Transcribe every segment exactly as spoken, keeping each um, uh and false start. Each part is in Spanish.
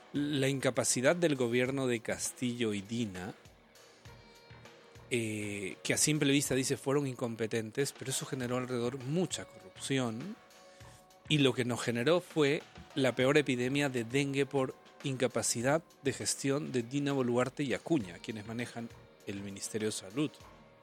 La incapacidad del gobierno de Castillo y Dina, eh, que a simple vista dice fueron incompetentes, pero eso generó alrededor mucha corrupción, y lo que nos generó fue la peor epidemia de dengue por incapacidad de gestión de Dina Boluarte y Acuña, quienes manejan el Ministerio de Salud.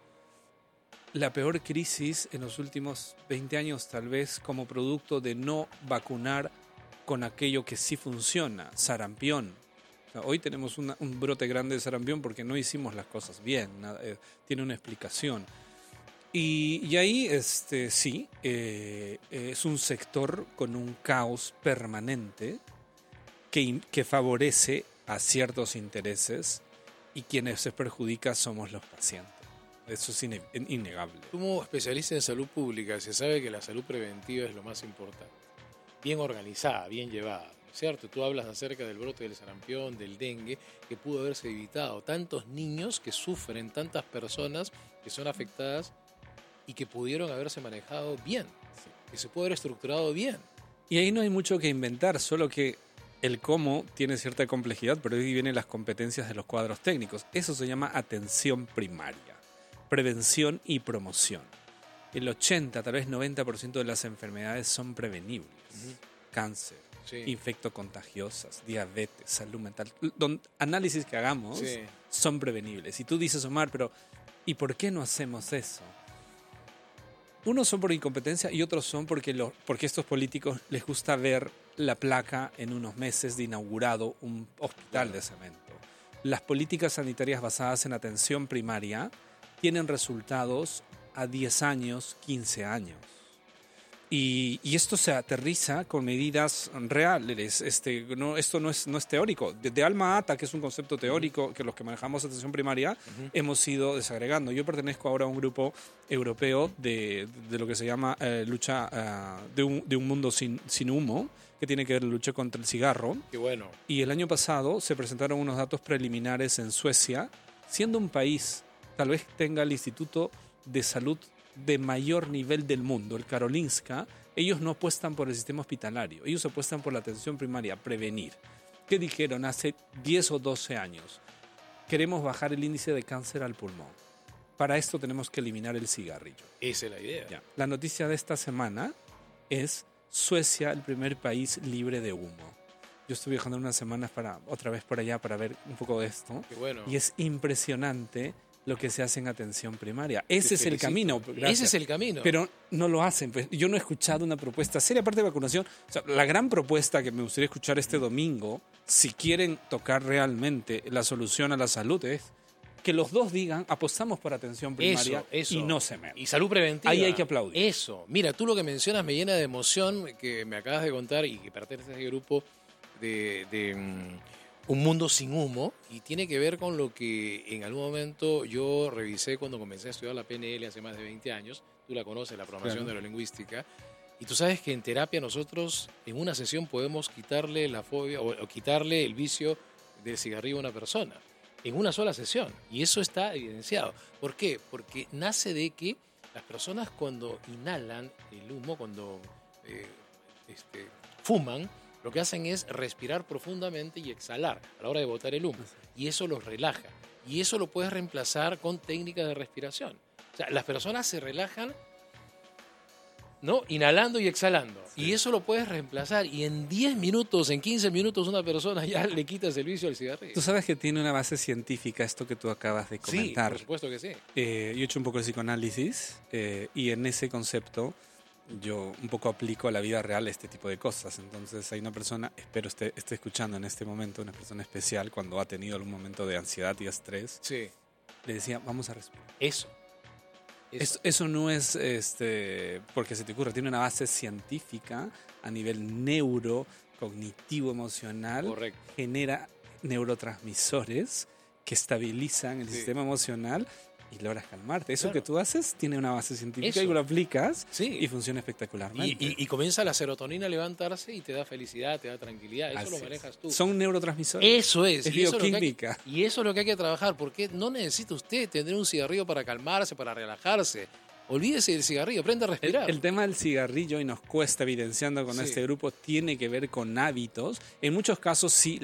La peor crisis en los últimos veinte años, tal vez como producto de no vacunar con aquello que sí funciona, sarampión. O sea, hoy tenemos una, un brote grande de sarampión porque no hicimos las cosas bien, nada, eh, tiene una explicación. Y, y ahí este, sí, eh, es un sector con un caos permanente que, que favorece a ciertos intereses y quienes se perjudican somos los pacientes. Eso es ine- innegable. Como especialista en salud pública, se sabe que la salud preventiva es lo más importante. Bien organizada, bien llevada, ¿no es cierto? Tú hablas acerca del brote del sarampión, del dengue, que pudo haberse evitado. Tantos niños que sufren, tantas personas que son afectadas y que pudieron haberse manejado bien, que se pudo haber estructurado bien. Y ahí no hay mucho que inventar, solo que el cómo tiene cierta complejidad, pero ahí vienen las competencias de los cuadros técnicos. Eso se llama atención primaria, prevención y promoción. El ochenta, tal vez noventa por ciento de las enfermedades son prevenibles. Uh-huh. Cáncer, sí. Infectocontagiosas, diabetes, salud mental. Don, análisis que hagamos sí. son prevenibles. Y tú dices, Omar, pero ¿y por qué no hacemos eso? Unos son por incompetencia y otros son porque, lo, porque a estos políticos les gusta ver la placa en unos meses de inaugurado un hospital de cemento. Las políticas sanitarias basadas en atención primaria tienen resultados a diez años, quince años. Y, y esto se aterriza con medidas reales. Este, no, esto no es, no es teórico. Desde Alma Ata, que es un concepto teórico que los que manejamos atención primaria uh-huh. hemos ido desagregando. Yo pertenezco ahora a un grupo europeo de, de lo que se llama eh, lucha uh, de, un, de un mundo sin, sin humo, que tiene que ver la lucha contra el cigarro. Qué bueno. Y el año pasado se presentaron unos datos preliminares en Suecia, siendo un país, tal vez tenga el Instituto de Salud de mayor nivel del mundo, el Karolinska. Ellos no apuestan por el sistema hospitalario, ellos apuestan por la atención primaria, prevenir. ¿Qué dijeron hace diez o doce años? Queremos bajar el índice de cáncer al pulmón. Para esto tenemos que eliminar el cigarrillo. Esa es la idea. Ya. La noticia de esta semana es Suecia, el primer país libre de humo. Yo estuve viajando unas semanas para, otra vez por allá para ver un poco de esto. Qué bueno. Y es impresionante lo que se hace en atención primaria. Ese es el camino. Gracias. Ese es el camino. Pero no lo hacen. Pues yo no he escuchado una propuesta seria, aparte de vacunación. O sea, la gran propuesta que me gustaría escuchar este domingo, si quieren tocar realmente la solución a la salud, es que los dos digan, apostamos por atención primaria eso, eso. y no se me. Y salud preventiva. Ahí hay que aplaudir. Eso. Mira, tú lo que mencionas me llena de emoción, que me acabas de contar y que perteneces a ese grupo de... de um, Un mundo sin humo, y tiene que ver con lo que en algún momento yo revisé cuando comencé a estudiar la P N L hace más de veinte años. Tú la conoces, la programación claro. neurolingüística. Y tú sabes que en terapia nosotros en una sesión podemos quitarle la fobia o, o quitarle el vicio del cigarrillo a una persona. En una sola sesión. Y eso está evidenciado. ¿Por qué? Porque nace de que las personas cuando inhalan el humo, cuando eh, este, fuman, lo que hacen es respirar profundamente y exhalar a la hora de botar el humo. Y eso los relaja. Y eso lo puedes reemplazar con técnicas de respiración. O sea, las personas se relajan, ¿no? Inhalando y exhalando. Sí. Y eso lo puedes reemplazar. Y en diez minutos, en quince minutos, una persona ya le quitas el vicio al cigarrillo. Tú sabes que tiene una base científica esto que tú acabas de comentar. Sí, por supuesto que sí. Eh, yo he hecho un poco de psicoanálisis eh, y en ese concepto yo un poco aplico a la vida real este tipo de cosas. Entonces hay una persona, espero esté, esté escuchando en este momento, una persona especial cuando ha tenido algún momento de ansiedad y estrés. Sí. Le decía, vamos a respirar. Eso. Eso. Eso, eso no es este, porque se te ocurra, tiene una base científica a nivel neuro, cognitivo, emocional. Correcto. Genera neurotransmisores que estabilizan el sí. sistema emocional y logras calmarte. Eso claro. que tú haces tiene una base científica Eso. y lo aplicas sí. y funciona espectacularmente. Y, y, y comienza la serotonina a levantarse y te da felicidad, te da tranquilidad. Eso Así lo manejas tú. Son neurotransmisores. Eso es. Es y bioquímica. Eso es y eso es lo que hay que trabajar, porque no necesita usted tener un cigarrillo para calmarse, para relajarse. Olvídese del cigarrillo, aprenda a respirar. El, el tema del cigarrillo, y nos cuesta evidenciando con sí. este grupo, tiene que ver con hábitos. En muchos casos sí.